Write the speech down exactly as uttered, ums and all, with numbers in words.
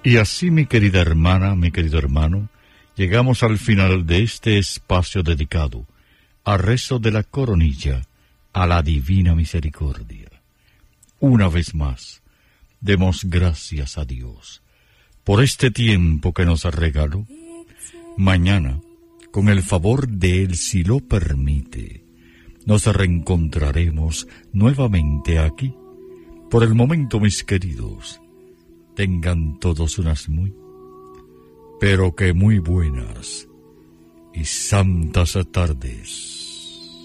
Y así, mi querida hermana, mi querido hermano, llegamos al final de este espacio dedicado al rezo de la coronilla a la Divina Misericordia. Una vez más, demos gracias a Dios por este tiempo que nos regaló. Mañana, con el favor de Él, si lo permite, nos reencontraremos nuevamente aquí. Por el momento, mis queridos, tengan todos unas muy, pero que muy buenas y santas tardes.